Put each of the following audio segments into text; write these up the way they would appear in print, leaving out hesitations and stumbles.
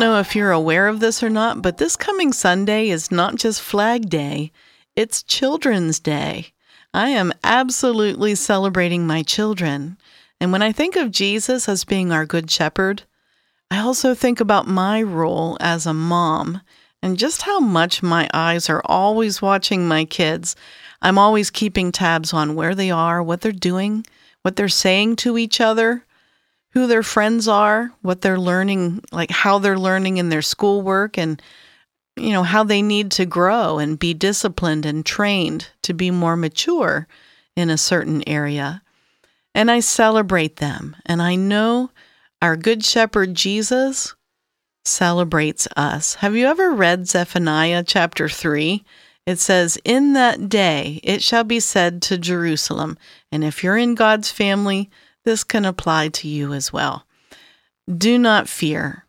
know if you're aware of this or not, but this coming Sunday is not just Flag Day, it's Children's Day. I am absolutely celebrating my children. And when I think of Jesus as being our good shepherd, I also think about my role as a mom and just how much my eyes are always watching my kids. I'm always keeping tabs on where they are, what they're doing, what they're saying to each other, who their friends are, what they're learning, like how they're learning in their schoolwork, and how they need to grow and be disciplined and trained to be more mature in a certain area. And I celebrate them. And I know our Good Shepherd Jesus celebrates us. Have you ever read Zephaniah chapter 3? It says, "In that day it shall be said to Jerusalem," and if you're in God's family, this can apply to you as well. "Do not fear,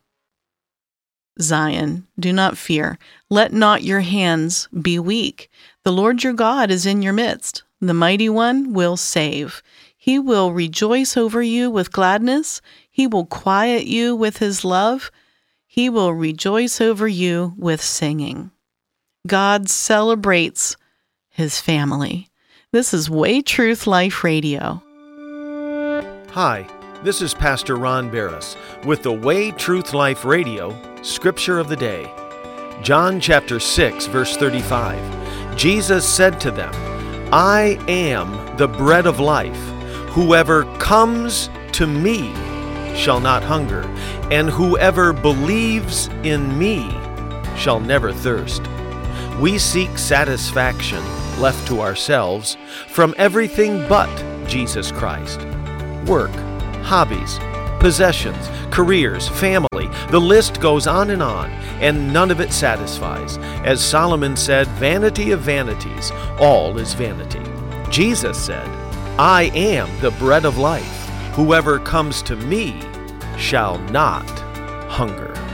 Zion, do not fear. Let not your hands be weak. The Lord your God is in your midst. The Mighty One will save. He will rejoice over you with gladness. He will quiet you with his love. He will rejoice over you with singing." God celebrates his family. This is Way Truth Life Radio. Hi, this is Pastor Ron Barris with the Way Truth Life Radio Scripture of the Day. John chapter 6, verse 35. Jesus said to them, "I am the bread of life. Whoever comes to me shall not hunger, and whoever believes in me shall never thirst." We seek satisfaction, left to ourselves, from everything but Jesus Christ. Work, hobbies, possessions, careers, family, the list goes on, and none of it satisfies. As Solomon said, "Vanity of vanities, all is vanity." Jesus said, "I am the bread of life. Whoever comes to me shall not hunger."